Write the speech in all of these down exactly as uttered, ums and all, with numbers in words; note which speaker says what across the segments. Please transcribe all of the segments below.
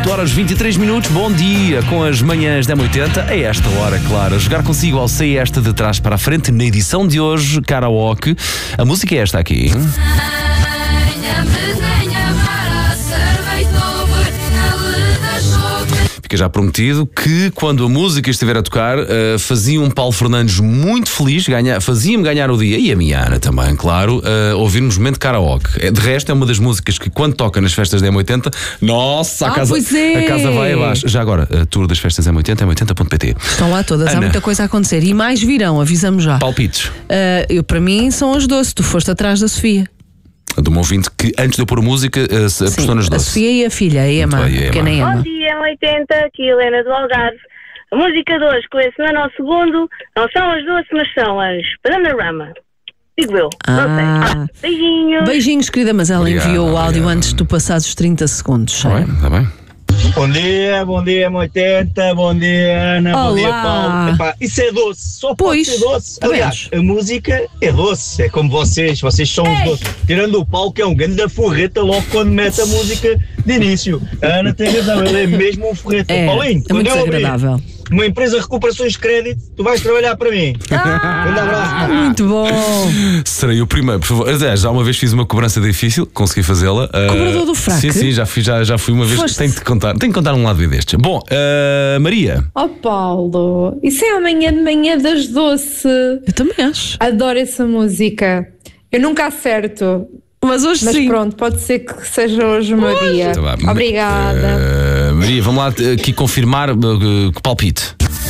Speaker 1: oito horas e vinte e três minutos, bom dia com as manhãs da M oitenta. A esta hora, claro, a jogar consigo ao sei esta de trás para a frente. Na edição de hoje, karaoke. A música é esta aqui. Fica já prometido que quando a música estiver a tocar, uh, fazia um Paulo Fernandes muito feliz, ganha, fazia-me ganhar o dia, e a minha Ana também, claro, uh, ouvirmos momento de karaoke. De resto, é uma das músicas que quando toca nas festas da M oitenta, nossa, a, ah, casa,
Speaker 2: é.
Speaker 1: a casa vai abaixo. Já agora, a tour das festas M oitenta é M oitenta ponto pt.
Speaker 2: Estão lá todas,
Speaker 1: Ana,
Speaker 2: há muita coisa a acontecer e mais virão, avisamos já.
Speaker 1: Palpites.
Speaker 2: Uh, eu, para mim são as doce, tu foste atrás da Sofia.
Speaker 1: De um ouvinte que antes de eu pôr a música uh, apostou nas doce.
Speaker 2: A Sofia e a filha, a Ema,
Speaker 1: bem, a
Speaker 2: pequena Ema.
Speaker 3: Bom dia, M oitenta, aqui Helena do Algarve. A música de hoje, com esse não é nosso segundo, não são as doce, mas são as Panorama. Digo eu,
Speaker 2: Ah.
Speaker 3: não sei. Ah, beijinhos.
Speaker 2: Beijinhos, querida, mas ela
Speaker 1: Obrigado,
Speaker 2: enviou o áudio
Speaker 1: obrigado.
Speaker 2: antes de tu passares os trinta segundos.
Speaker 1: Está bem, está bem.
Speaker 4: Bom dia, bom dia M oitenta, bom dia Ana,
Speaker 2: Olá.
Speaker 4: bom dia Paulo. Epá, isso é doce, só pode
Speaker 2: Pois,
Speaker 4: ser doce.
Speaker 2: também
Speaker 4: Aliás,
Speaker 2: acho.
Speaker 4: a música é doce, é como vocês, vocês são os doces. Tirando o Paulo, que é um grande da forreta logo quando mete a música de início. A Ana tem razão, ele é mesmo um forreta.
Speaker 2: É,
Speaker 4: Paulinho,
Speaker 2: é
Speaker 4: quando
Speaker 2: muito
Speaker 4: eu abrir
Speaker 2: desagradável.
Speaker 4: uma empresa de recuperações de crédito, tu vais trabalhar para mim. Grande abraço.
Speaker 2: Muito bom.
Speaker 1: Serei o primeiro, por favor. Aliás, já uma vez fiz uma cobrança difícil, consegui fazê-la. Uh,
Speaker 2: Cobrador do fraco?
Speaker 1: Sim, sim, já fui, já, já fui uma vez.
Speaker 2: Foste?
Speaker 1: Tenho que contar, tenho que contar um lado destes. Bom, uh, Maria.
Speaker 5: Oh Paulo, isso é amanhã de manhã das doce.
Speaker 2: Eu também acho.
Speaker 5: Adoro essa música. Eu nunca acerto,
Speaker 2: Mas hoje
Speaker 5: mas
Speaker 2: sim.
Speaker 5: pronto, pode ser que seja hoje o meu dia.
Speaker 1: Tá bem.
Speaker 5: Obrigada.
Speaker 1: Uh, Maria, vamos lá uh, aqui confirmar uh, que palpite.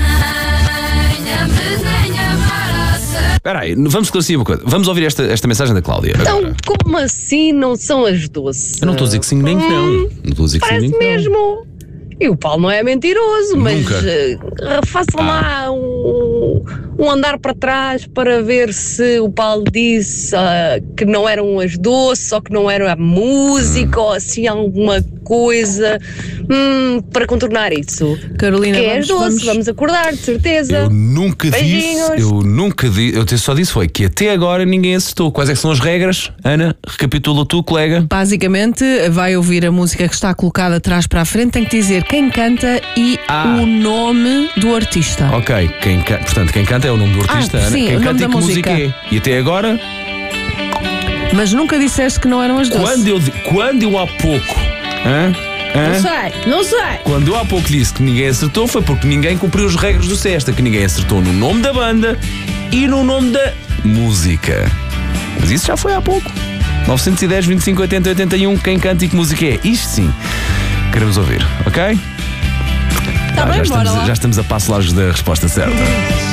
Speaker 1: Espera aí, vamos esclarecer uma coisa. Vamos ouvir esta, esta mensagem da Cláudia.
Speaker 6: Então,
Speaker 1: agora.
Speaker 6: como assim não são as doces?
Speaker 1: Eu não estou a dizer que sim nem que não. Não estou a dizer que sim
Speaker 6: Parece
Speaker 1: nem que não.
Speaker 6: mesmo. E o Paulo não é mentiroso, mas
Speaker 1: Nunca.
Speaker 6: uh, façam lá um, um andar para trás para ver se o Paulo disse uh, que não eram as doces ou que não era a música ou assim alguma coisa hum, para contornar isso.
Speaker 2: Carolina,
Speaker 6: Que é
Speaker 2: vamos,
Speaker 6: as doces,
Speaker 2: vamos,
Speaker 6: vamos acordar, de certeza.
Speaker 1: Eu nunca
Speaker 6: Beijinhos.
Speaker 1: disse, eu nunca disse, eu só disse foi que até agora ninguém acertou. Quais é que são as regras? Ana, recapitula tu, colega.
Speaker 2: Basicamente, vai ouvir a música que está colocada atrás para a frente, tem que dizer quem canta e
Speaker 1: Ah.
Speaker 2: o nome do artista.
Speaker 1: Ok, quem ca... portanto, quem canta é o nome do artista,
Speaker 2: Ah,
Speaker 1: Ana.
Speaker 2: sim,
Speaker 1: Quem
Speaker 2: o nome
Speaker 1: canta
Speaker 2: da
Speaker 1: e que música
Speaker 2: música.
Speaker 1: é. E até agora,
Speaker 2: Mas nunca disseste que não eram as doces.
Speaker 1: quando eu, di- quando eu há pouco. Hã? Hã?
Speaker 2: Não sei, não sei.
Speaker 1: Quando eu há pouco disse que ninguém acertou, foi porque ninguém cumpriu as regras do Sesta, que ninguém acertou no nome da banda e no nome da música. Mas isso já foi há pouco. nove um zero, vinte e cinco, oitenta, oitenta e um, quem canta e que música é? Isto sim, queremos ouvir, ok?
Speaker 2: Tá
Speaker 1: Ah,
Speaker 2: bem,
Speaker 1: já,
Speaker 2: bora
Speaker 1: estamos,
Speaker 2: lá.
Speaker 1: já estamos a passo largos da resposta certa.